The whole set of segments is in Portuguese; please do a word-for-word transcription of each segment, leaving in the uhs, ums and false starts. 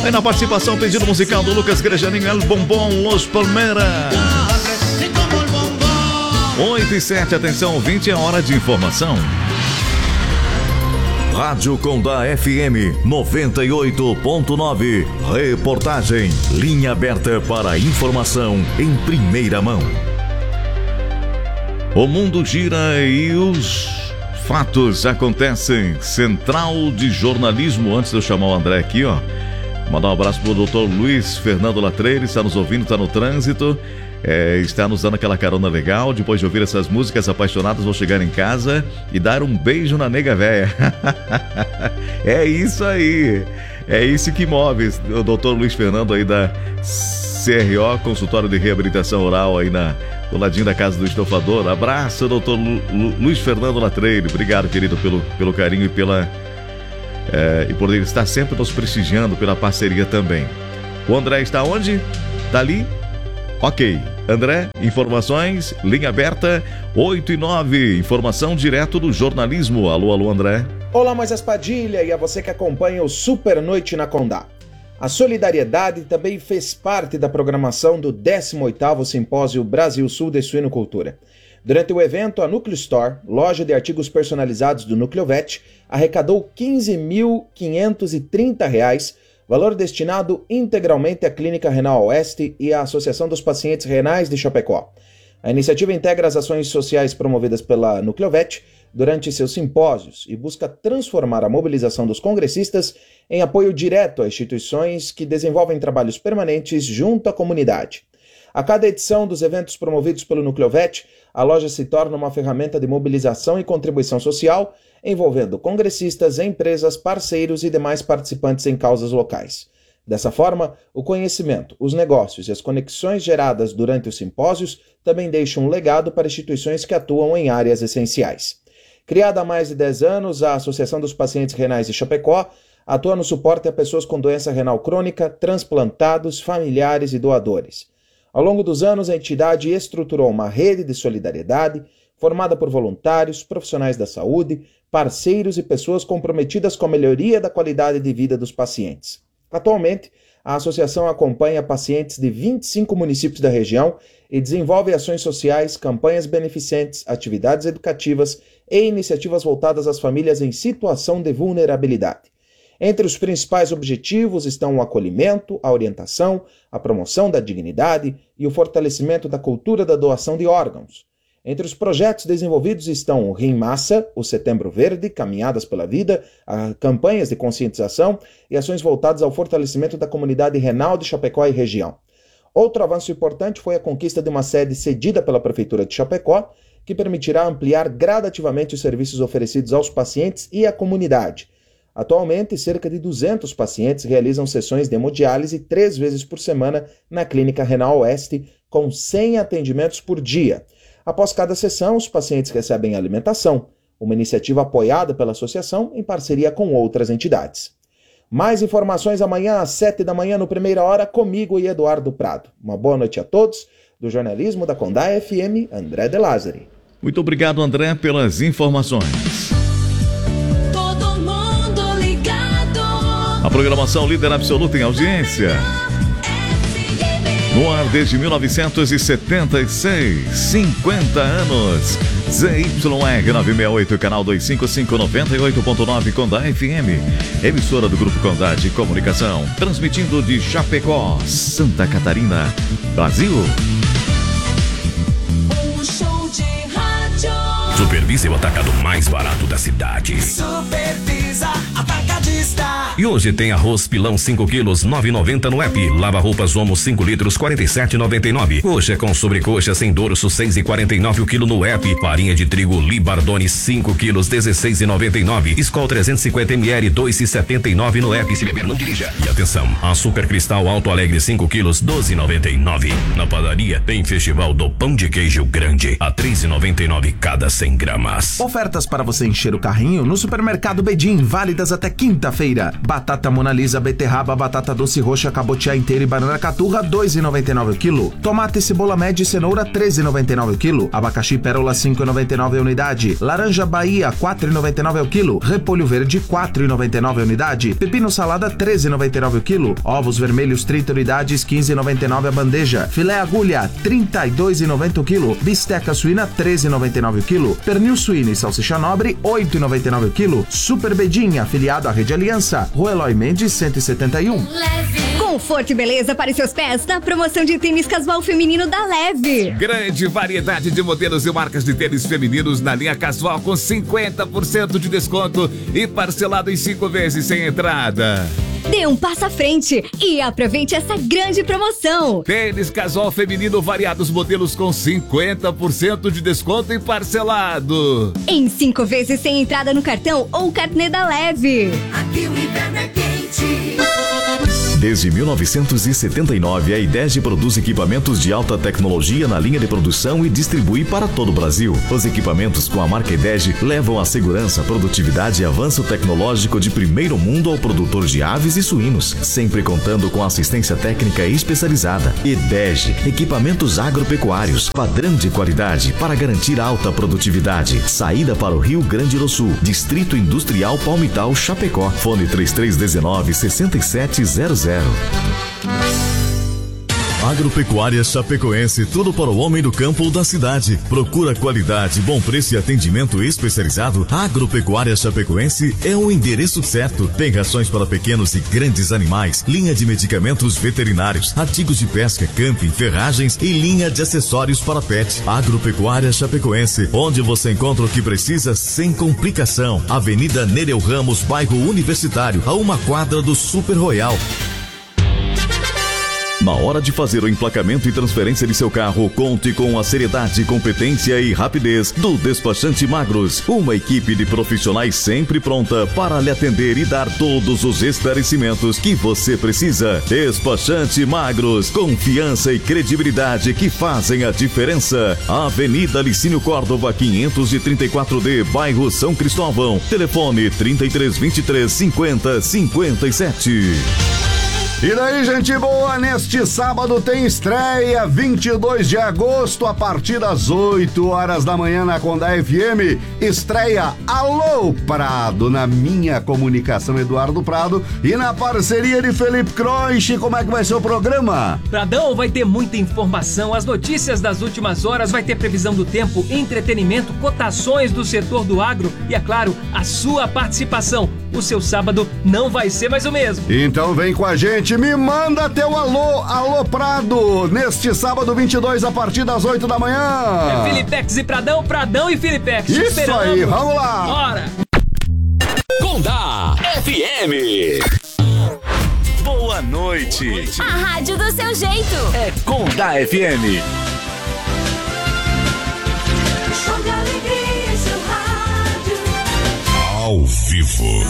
Aí na participação, pedido musical do Lucas Grejaninho, El Bombom, Los Palmeras. oito e sete, atenção, vinte é hora de informação. Rádio Condá F M noventa e oito ponto nove. Reportagem, linha aberta para informação em primeira mão. O mundo gira e os fatos acontecem. Central de Jornalismo. Antes de eu chamar o André aqui, ó, mandar um abraço pro doutor Luiz Fernando Latreire, está nos ouvindo, está no trânsito. É, está nos dando aquela carona legal. Depois de ouvir essas músicas apaixonadas, vou chegar em casa e dar um beijo na nega véia. É isso aí. É isso que move o doutor Luiz Fernando aí da C R O, Consultório de Reabilitação Oral aí na, do ladinho da Casa do Estofador. Abraço, doutor Lu, Lu, Luiz Fernando Latreire. Obrigado, querido, pelo, pelo carinho e pela é, e por ele estar sempre nos prestigiando, pela parceria também. O André está onde? Tá ali? Ok, André, informações, linha aberta, oito e nove, informação direto do jornalismo. Alô, alô, André. Olá, Moisés Padilha, e a você que acompanha o Super Noite na Condá. A solidariedade também fez parte da programação do décimo oitavo Simpósio Brasil Sul de Suinocultura. Durante o evento, a Núcleo Store, loja de artigos personalizados do Núcleo Vet, arrecadou quinze mil quinhentos e trinta reais, valor destinado integralmente à Clínica Renal Oeste e à Associação dos Pacientes Renais de Chapecó. A iniciativa integra as ações sociais promovidas pela Nucleovet durante seus simpósios e busca transformar a mobilização dos congressistas em apoio direto a instituições que desenvolvem trabalhos permanentes junto à comunidade. A cada edição dos eventos promovidos pelo Nucleovet, a loja se torna uma ferramenta de mobilização e contribuição social, envolvendo congressistas, empresas, parceiros e demais participantes em causas locais. Dessa forma, o conhecimento, os negócios e as conexões geradas durante os simpósios também deixam um legado para instituições que atuam em áreas essenciais. Criada há mais de dez anos, a Associação dos Pacientes Renais de Chapecó atua no suporte a pessoas com doença renal crônica, transplantados, familiares e doadores. Ao longo dos anos, a entidade estruturou uma rede de solidariedade formada por voluntários, profissionais da saúde, parceiros e pessoas comprometidas com a melhoria da qualidade de vida dos pacientes. Atualmente, a associação acompanha pacientes de vinte e cinco municípios da região e desenvolve ações sociais, campanhas beneficentes, atividades educativas e iniciativas voltadas às famílias em situação de vulnerabilidade. Entre os principais objetivos estão o acolhimento, a orientação, a promoção da dignidade e o fortalecimento da cultura da doação de órgãos. Entre os projetos desenvolvidos estão o Rim Massa, o Setembro Verde, Caminhadas pela Vida, campanhas de conscientização e ações voltadas ao fortalecimento da comunidade renal de Chapecó e região. Outro avanço importante foi a conquista de uma sede cedida pela Prefeitura de Chapecó, que permitirá ampliar gradativamente os serviços oferecidos aos pacientes e à comunidade. Atualmente, cerca de duzentos pacientes realizam sessões de hemodiálise três vezes por semana na Clínica Renal Oeste, com cem atendimentos por dia. Após cada sessão, os pacientes recebem alimentação, uma iniciativa apoiada pela associação em parceria com outras entidades. Mais informações amanhã às sete da manhã no Primeira Hora, comigo e Eduardo Prado. Uma boa noite a todos. Do jornalismo da Condá F M, André De Lázari. Muito obrigado, André, pelas informações. Todo mundo ligado. A programação líder absoluta em audiência. No ar desde mil novecentos e setenta e seis, cinquenta anos. Z Y R novecentos e sessenta e oito, canal duzentos e cinquenta e cinco, noventa e oito ponto nove, Condá F M. Emissora do Grupo Condá de Comunicação. Transmitindo de Chapecó, Santa Catarina, Brasil. Um show de rádio. Supervisa é o atacado mais barato da cidade. Supervisa Atacadista. E hoje tem arroz pilão cinco quilos, nove reais e noventa centavos no app. Lava roupas Omo cinco litros, quarenta e sete reais e noventa e nove centavos. Coxa com sobrecoxa sem dorso, seis reais e quarenta e nove centavos o quilo no app. Farinha de trigo Libardone cinco quilos, dezesseis reais e noventa e nove centavos. Skol trezentos e cinquenta mililitros, dois reais e setenta e nove centavos no app. Se beber, não dirija. E atenção, açúcar cristal Alto Alegre cinco quilos, doze reais e noventa e nove centavos. Na padaria tem Festival do Pão de Queijo Grande, a três reais e noventa e nove centavos cada cem gramas. Ofertas para você encher o carrinho no Supermercado Bedin. válidas até quinta-feira. Batata Mona Lisa, beterraba, batata doce roxa, cabotiá inteira e banana caturra, dois reais e noventa e nove centavos o quilo. Tomate, cebola média e cenoura, treze reais e noventa e nove centavos o quilo. Abacaxi pérola, cinco reais e noventa e nove centavos a unidade. Laranja Bahia, quatro reais e noventa e nove centavos o quilo. Repolho verde, quatro reais e noventa e nove centavos a unidade. Pepino salada, treze reais e noventa e nove centavos o quilo. Ovos vermelhos, trinta unidades, quinze reais e noventa e nove centavos a bandeja. Filé agulha, trinta e dois reais e noventa centavos o quilo. Bisteca suína, treze reais e noventa e nove centavos o quilo. Pernil suíno e salsicha nobre, oito reais e noventa e nove centavos o quilo. Super Bedinha, afiliado à Rede Aliança, Rua Eloy Mendes, cento e setenta e um. Conforto e beleza para os seus pés na promoção de tênis casual feminino da Leve. Grande variedade de modelos e marcas de tênis femininos na linha casual com cinquenta por cento de desconto e parcelado em cinco vezes sem entrada. Dê um passo à frente e aproveite essa grande promoção. Tênis casual feminino variados modelos com cinquenta por cento de desconto e parcelado. Em cinco vezes sem entrada no cartão ou carnê da Leve. Aqui o inverno é quente. Desde mil novecentos e setenta e nove, a IDEGE produz equipamentos de alta tecnologia na linha de produção e distribui para todo o Brasil. Os equipamentos com a marca IDEGE levam a segurança, produtividade e avanço tecnológico de primeiro mundo ao produtor de aves e suínos, sempre contando com assistência técnica especializada. IDEGE, equipamentos agropecuários, padrão de qualidade para garantir alta produtividade. Saída para o Rio Grande do Sul, Distrito Industrial Palmital, Chapecó. Fone três três um nove, seis sete zero zero. Agropecuária Chapecoense, tudo para o homem do campo ou da cidade. Procura qualidade, bom preço e atendimento especializado. Agropecuária Chapecoense é o endereço certo. Tem rações para pequenos e grandes animais, linha de medicamentos veterinários, artigos de pesca, camping, ferragens e linha de acessórios para pet. Agropecuária Chapecoense, onde você encontra o que precisa sem complicação. Avenida Nereu Ramos, bairro Universitário, a uma quadra do Super Royal. Na hora de fazer o emplacamento e transferência de seu carro, conte com a seriedade, competência e rapidez do Despachante Magros. Uma equipe de profissionais sempre pronta para lhe atender e dar todos os esclarecimentos que você precisa. Despachante Magros, confiança e credibilidade que fazem a diferença. Avenida Licínio Córdova, quinhentos e trinta e quatro D, bairro São Cristóvão. Telefone trinta e três, vinte e três, cinquenta, cinquenta e sete. E daí, gente boa, neste sábado tem estreia, vinte e dois de agosto, a partir das oito horas da manhã na Condá F M. Estreia Alô Prado, na minha comunicação Eduardo Prado e na parceria de Felipe Croix. Como é que vai ser o programa? Pradão, vai ter muita informação, as notícias das últimas horas, vai ter previsão do tempo, entretenimento, cotações do setor do agro e, é claro, a sua participação. O seu sábado não vai ser mais o mesmo. Então vem com a gente, me manda teu alô, Alô Prado, neste sábado vinte e dois, a partir das oito da manhã. É Filipex e Pradão, Pradão e Filipex. Isso Esperamos. aí, vamos lá. Bora. Condá F M. Boa noite. A rádio do seu jeito. É Condá F M. Show de alegria, seu rádio. Ao vivo.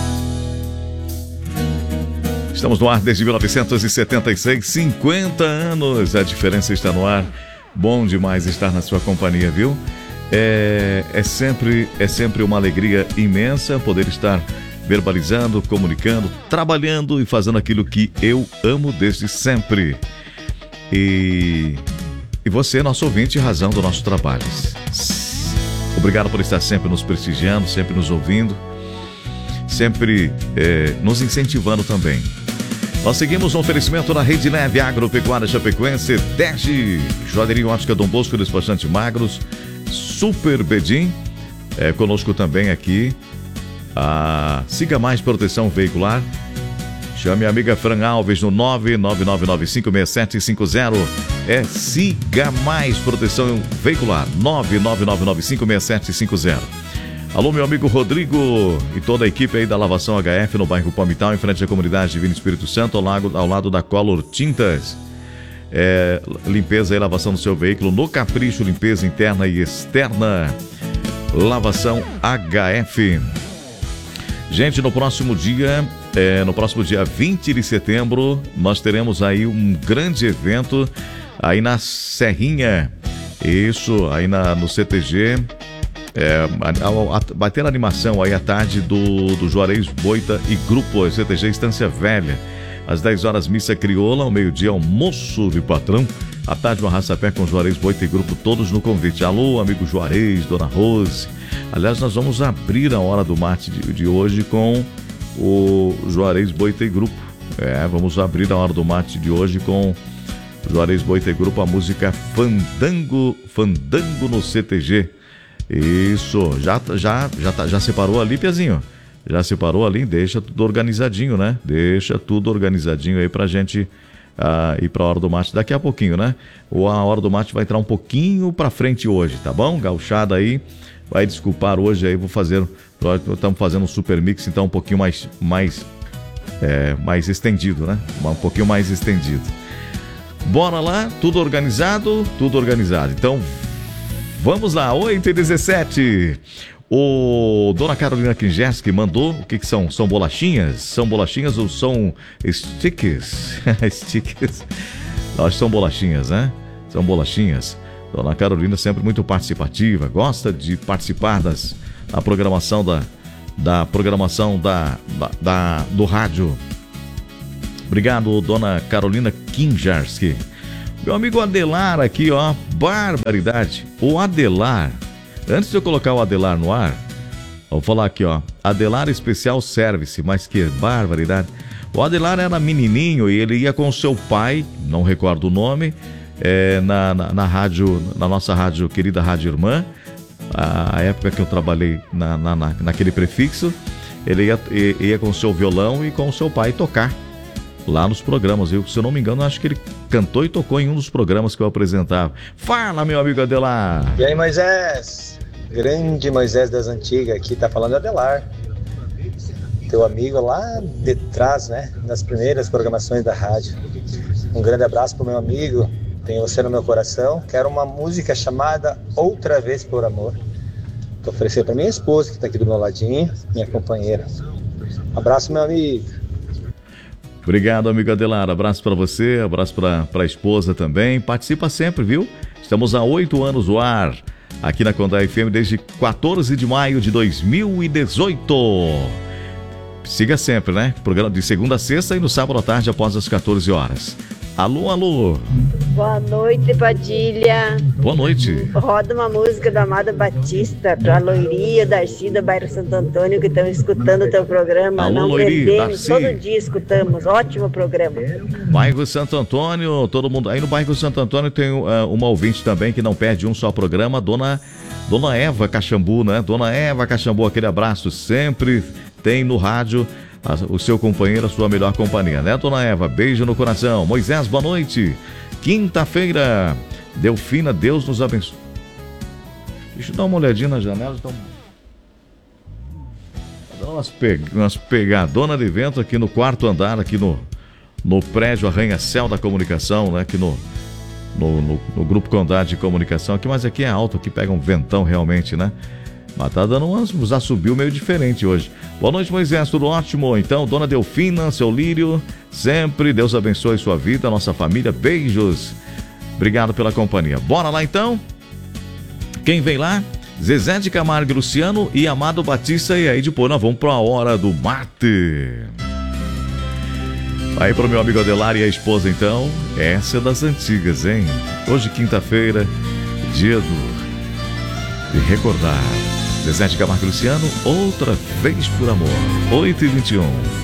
Estamos no ar desde mil novecentos e setenta e seis, cinquenta anos. A diferença está no ar. Bom demais estar na sua companhia, viu? É, é, sempre, é sempre uma alegria imensa poder estar verbalizando, comunicando, trabalhando e fazendo aquilo que eu amo desde sempre. E, e você, nosso ouvinte, razão do nosso trabalho. Obrigado por estar sempre nos prestigiando, sempre nos ouvindo, sempre é, nos incentivando também. Nós seguimos um oferecimento na Rede Leve Agropecuária Chapecoense, Dege, Joalheria Ótica Dom Bosco, Despachante Magros, Super Bedim, é, conosco também aqui, a Siga Mais Proteção Veicular. Chame a amiga Fran Alves no nove nove nove nove cinco seis sete cinco zero. É Siga Mais Proteção Veicular, nove nove nove nove cinco seis sete cinco zero. Alô, meu amigo Rodrigo e toda a equipe aí da Lavação H F no bairro Palmital, em frente à comunidade Divino Espírito Santo, ao lado, ao lado da Color Tintas. É, limpeza e lavação do seu veículo no capricho, limpeza interna e externa. Lavação H F. Gente, no próximo dia, é, no próximo dia vinte de setembro, nós teremos aí um grande evento aí na Serrinha. Isso, aí na, no C T G. É, a, a, vai ter a animação aí à tarde do, do Juarez Boita e Grupo C T G Estância Velha. Às dez horas, missa crioula, ao meio-dia, almoço de patrão. À tarde, um arrasta-pé com Juarez Boita e Grupo, todos no convite. Alô, amigo Juarez, Dona Rose. Aliás, nós vamos abrir a hora do mate de, de hoje com o Juarez Boita e Grupo. É, vamos abrir a hora do mate de hoje com Juarez Boita e Grupo, a música Fandango, Fandango no C T G. Isso, já, já, já, tá, já separou ali, Piazinho? Já separou ali? Deixa tudo organizadinho, né? Deixa tudo organizadinho aí pra gente uh, ir pra hora do mate daqui a pouquinho, né? Ou a hora do mate vai entrar um pouquinho pra frente hoje, tá bom? Gauchada aí, vai desculpar hoje aí, vou fazer, estamos fazendo um super mix, então um pouquinho mais, mais, é, mais estendido, né? Um pouquinho mais estendido. Bora lá, tudo organizado, tudo organizado. Então, vamos lá, oito e dezessete. O Dona Carolina Kingerski mandou, o que que são? São bolachinhas? São bolachinhas ou são stickers? Stickers. Acho que são bolachinhas, né? São bolachinhas. Dona Carolina sempre muito participativa, gosta de participar das, da programação da, da programação da, da, da, do rádio. Obrigado, Dona Carolina Kingerski. Meu amigo Adelar aqui, ó, barbaridade. O Adelar, antes de eu colocar o Adelar no ar, vou falar aqui, ó, Adelar Especial Service, mas que barbaridade. O Adelar era menininho e ele ia com o seu pai, não recordo o nome, é, na, na, na rádio, na nossa rádio, querida Rádio Irmã, a época que eu trabalhei na, na, na, naquele prefixo, ele ia, ia com o seu violão e com o seu pai tocar lá nos programas. Eu, se eu não me engano, acho que ele cantou e tocou em um dos programas que eu apresentava. Fala, meu amigo Adelar! E aí, Moisés? Grande Moisés das antigas, aqui tá falando Adelar. Teu amigo lá de trás, né? Das primeiras programações da rádio. Um grande abraço pro meu amigo. Tenho você no meu coração. Quero uma música chamada Outra Vez por Amor. Vou oferecer pra minha esposa, que tá aqui do meu ladinho, minha companheira. Abraço, meu amigo. Obrigado, amigo Adelar. Abraço para você, abraço para a esposa também. Participa sempre, viu? Estamos há oito anos no ar, aqui na Condá F M, desde quatorze de maio de dois mil e dezoito. Siga sempre, né? Programa de segunda a sexta e no sábado à tarde, após as quatorze horas. Alô, alô. Boa noite, Padilha. Boa noite. Roda uma música do Amado Batista para a Loiria, Darcy, do bairro Santo Antônio, que estão escutando o teu programa. Alô, não Loiria, perdemos, Darcy. todo dia escutamos. Ótimo programa. Bairro Santo Antônio, todo mundo. Aí no bairro Santo Antônio tem uh, uma ouvinte também que não perde um só programa, Dona, Dona Eva Caxambu, né? Dona Eva Caxambu, aquele abraço, sempre tem no rádio o seu companheiro, a sua melhor companhia, né, Dona Eva? Beijo no coração. Moisés, boa noite. Quinta-feira, Delfina, Deus nos abençoe. Deixa eu dar uma olhadinha na janela. Então... Dá umas, pe... umas pegadonas de vento aqui no quarto andar, aqui no, no prédio Arranha-Céu da Comunicação, né? Aqui no, no, no, no Grupo Condá de Comunicação. Aqui, mas aqui é alto, aqui pega um ventão realmente, né? Mas tá dando uns, uns assobio meio diferente hoje. Boa noite, Moisés, tudo ótimo? Então, Dona Delfina, seu Lírio, sempre, Deus abençoe sua vida, nossa família, beijos. Obrigado pela companhia. Bora lá, então? Quem vem lá? Zezé de Camargo e Luciano e Amado Batista. E aí, depois nós vamos pra hora do mate. Aí pro meu amigo Adelar e a esposa, então. Essa é das antigas, hein? Hoje, quinta-feira, dia do... de recordar. Zezé de Camargo e Luciano, Outra Vez por Amor. oito e vinte e um.